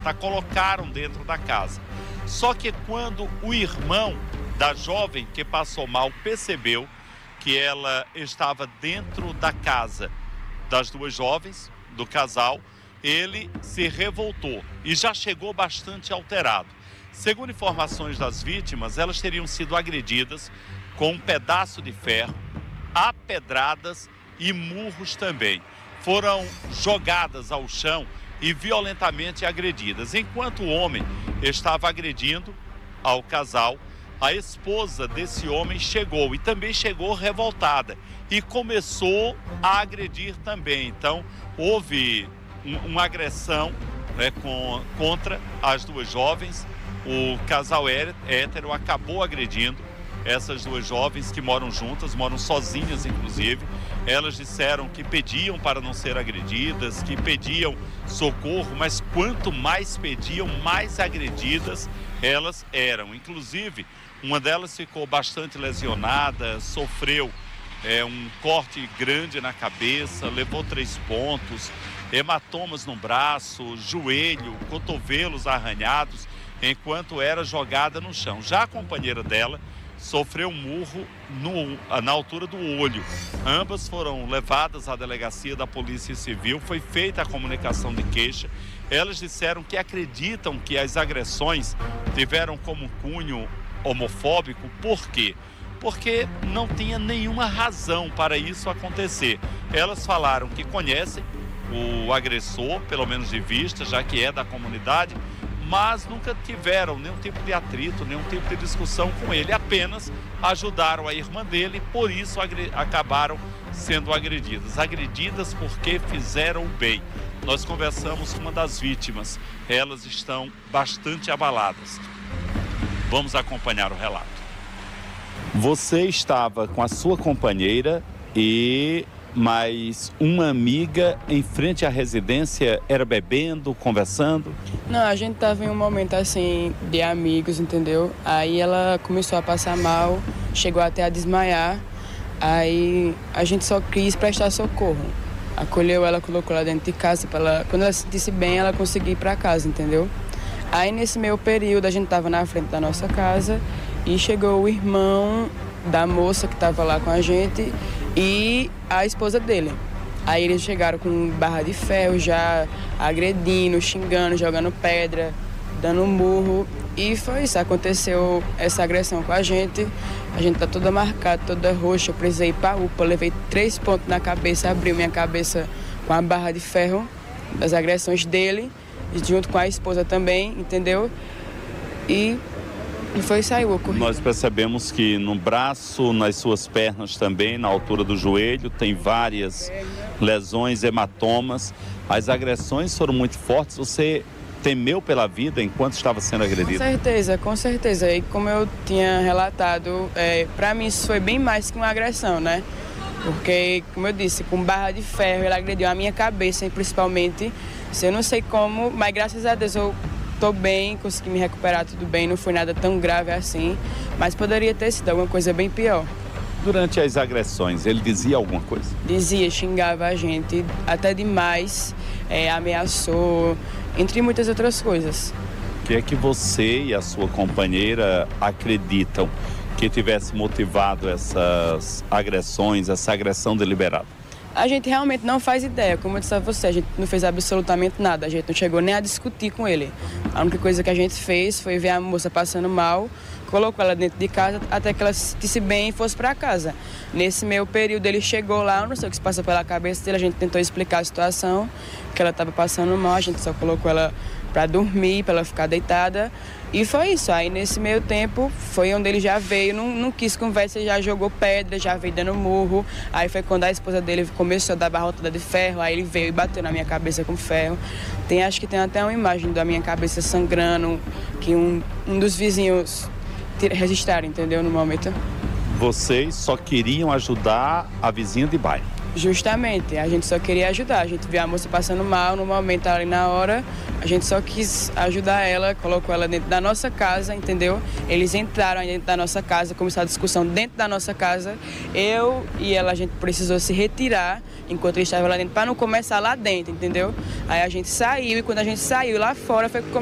colocaram dentro da casa. Só que quando o irmão da jovem que passou mal percebeu que ela estava dentro da casa das duas jovens, do casal, ele se revoltou e já chegou bastante alterado. Segundo informações das vítimas, elas teriam sido agredidas com um pedaço de ferro, apedradas e murros também. Foram jogadas ao chão e violentamente agredidas. Enquanto o homem estava agredindo ao casal, a esposa desse homem chegou e também chegou revoltada e começou a agredir também. Então, houve uma agressão, né, contra as duas jovens. O casal hétero acabou agredindo essas duas jovens que moram juntas, moram sozinhas inclusive. Elas disseram que pediam para não ser agredidas, que pediam socorro, mas quanto mais pediam, mais agredidas elas eram. Inclusive, uma delas ficou bastante lesionada, sofreu um corte grande na cabeça, levou 3 pontos, hematomas no braço, joelho, cotovelos arranhados, enquanto era jogada no chão. Já a companheira dela sofreu um murro na altura do olho. Ambas foram levadas à delegacia da Polícia Civil, foi feita a comunicação de queixa. Elas disseram que acreditam que as agressões tiveram como cunho homofóbico. Por quê? Porque não tinha nenhuma razão para isso acontecer. Elas falaram que conhecem o agressor, pelo menos de vista, já que é da comunidade, mas nunca tiveram nenhum tipo de atrito, nenhum tipo de discussão com ele, apenas ajudaram a irmã dele e por isso acabaram sendo agredidas. Agredidas porque fizeram o bem. Nós conversamos com uma das vítimas, elas estão bastante abaladas. Vamos acompanhar o relato. Você estava com a sua companheira e mais uma amiga em frente à residência, era bebendo, conversando? Não, a gente tava em um momento assim de amigos, entendeu? Aí ela começou a passar mal, chegou até a desmaiar. Aí a gente só quis prestar socorro. Acolheu ela, colocou ela dentro de casa para ela, quando ela se sentisse bem, ela conseguir ir para casa, entendeu? Aí nesse meio período a gente tava na frente da nossa casa e chegou o irmão da moça que tava lá com a gente e a esposa dele. Aí eles chegaram com barra de ferro, já agredindo, xingando, jogando pedra, dando murro. E foi isso, aconteceu essa agressão com a gente tá toda marcada, toda roxa. Eu precisei ir pra UPA, levei 3 pontos na cabeça, abriu minha cabeça com a barra de ferro das agressões dele, junto com a esposa também, entendeu? E foi isso aí o ocorrido. Nós percebemos que no braço, nas suas pernas também, na altura do joelho, tem várias lesões, hematomas. As agressões foram muito fortes. Você temeu pela vida enquanto estava sendo agredida? Com certeza. E como eu tinha relatado, para mim isso foi bem mais que uma agressão, né? Porque, como eu disse, com barra de ferro, ele agrediu a minha cabeça, principalmente. Eu não sei como, mas graças a Deus eu estou bem, consegui me recuperar, tudo bem, não foi nada tão grave assim, mas poderia ter sido alguma coisa bem pior. Durante as agressões, ele dizia alguma coisa? Dizia, xingava a gente, até demais, ameaçou, entre muitas outras coisas. O que é que você e a sua companheira acreditam que tivesse motivado essas agressões, essa agressão deliberada? A gente realmente não faz ideia, como eu disse a você, a gente não fez absolutamente nada, a gente não chegou nem a discutir com ele. A única coisa que a gente fez foi ver a moça passando mal, colocou ela dentro de casa até que ela se sentisse bem e fosse para casa. Nesse meio período ele chegou lá, eu não sei o que se passou pela cabeça dele, a gente tentou explicar a situação, que ela estava passando mal, a gente só colocou ela para dormir, para ela ficar deitada. E foi isso, aí nesse meio tempo foi onde ele já veio, não quis conversa, já jogou pedra, já veio dando murro. Aí foi quando a esposa dele começou a dar barrotada de ferro, aí ele veio e bateu na minha cabeça com ferro. Acho que tem até uma imagem da minha cabeça sangrando, que um dos vizinhos registraram, entendeu, no momento. Vocês só queriam ajudar a vizinha de bairro? Justamente, a gente só queria ajudar, a gente viu a moça passando mal no momento ali na hora, a gente só quis ajudar ela, colocou ela dentro da nossa casa, entendeu? Eles entraram dentro da nossa casa, começaram a discussão dentro da nossa casa, eu e ela, a gente precisou se retirar enquanto ele estava lá dentro, para não começar lá dentro, entendeu? Aí a gente saiu e quando a gente saiu lá fora foi que